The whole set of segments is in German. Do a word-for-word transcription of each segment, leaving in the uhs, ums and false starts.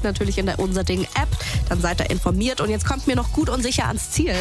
natürlich in der Unser Ding-App. Dann seid ihr informiert und jetzt kommt mir noch gut und sicher ans Ziel.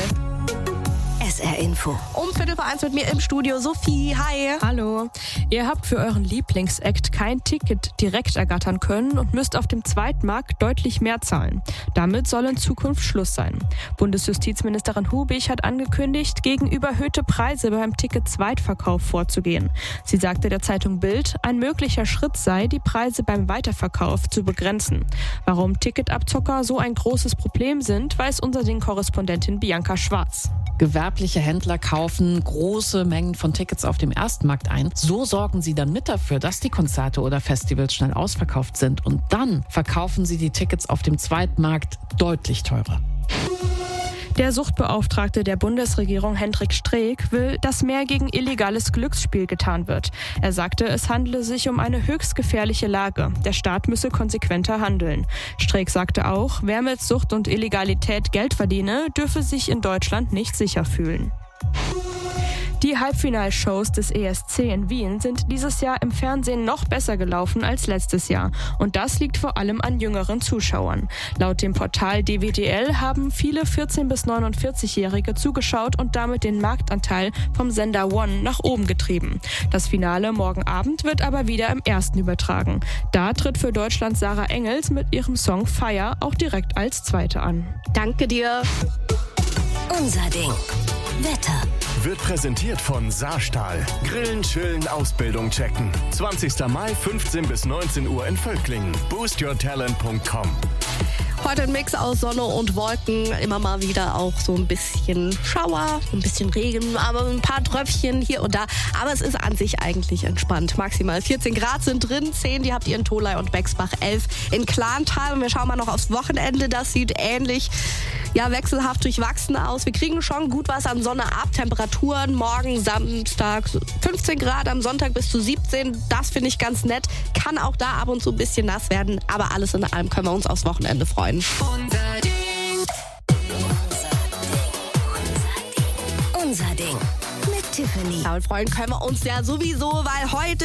S R Info. Um Viertel vor eins mit mir im Studio Sophie. Hi. Hallo. Ihr habt für euren Lieblingsakt kein Ticket direkt ergattern können und müsst auf dem Zweitmarkt deutlich mehr zahlen. Damit soll in Zukunft Schluss sein. Bundesjustizministerin Hubig hat angekündigt, gegen überhöhte Preise beim Ticket-Zweitverkauf vorzugehen. Sie sagte der Zeitung Bild, ein möglicher Schritt sei, die Preise beim Weiterverkauf zu begrenzen. Warum Ticketabzocker so ein großes Problem sind, weiß Unser Ding-Korrespondentin Bianca Schwarz. Gewerbliche Händler kaufen große Mengen von Tickets auf dem Erstmarkt ein. So sorgen sie dann mit dafür, dass die Konzerte oder Festivals schnell ausverkauft sind. Und dann verkaufen sie die Tickets auf dem Zweitmarkt deutlich teurer. Der Suchtbeauftragte der Bundesregierung Hendrik Streeck will, dass mehr gegen illegales Glücksspiel getan wird. Er sagte, es handle sich um eine höchst gefährliche Lage. Der Staat müsse konsequenter handeln. Streeck sagte auch, wer mit Sucht und Illegalität Geld verdiene, dürfe sich in Deutschland nicht sicher fühlen. Die Halbfinalshows des E S C in Wien sind dieses Jahr im Fernsehen noch besser gelaufen als letztes Jahr. Und das liegt vor allem an jüngeren Zuschauern. Laut dem Portal D W D L haben viele vierzehn- bis neunundvierzig-Jährige zugeschaut und damit den Marktanteil vom Sender One nach oben getrieben. Das Finale morgen Abend wird aber wieder im Ersten übertragen. Da tritt für Deutschland Sarah Engels mit ihrem Song Fire auch direkt als Zweite an. Danke dir. Unser Ding. Wetter. Wird präsentiert von Saarstahl. Grillen, chillen, Ausbildung checken. zwanzigster Mai, fünfzehn bis neunzehn Uhr in Völklingen. boost your talent punkt com. Heute ein Mix aus Sonne und Wolken, immer mal wieder auch so ein bisschen Schauer, ein bisschen Regen, aber ein paar Tröpfchen hier und da. Aber es ist an sich eigentlich entspannt. Maximal vierzehn Grad sind drin, zehn, die habt ihr in Tholey und Bexbach, elf in Klantal. Und wir schauen mal noch aufs Wochenende, das sieht ähnlich ja, wechselhaft durchwachsen aus. Wir kriegen schon gut was an Sonne ab, Temperaturen morgen Samstag fünfzehn Grad, am Sonntag bis zu siebzehn. Das finde ich ganz nett. Kann auch da ab und zu ein bisschen nass werden, aber alles in allem können wir uns aufs Wochenende freuen. Unser Ding. Unser Ding. Mit Tiffany. Ja, und freuen können wir uns ja sowieso, weil heute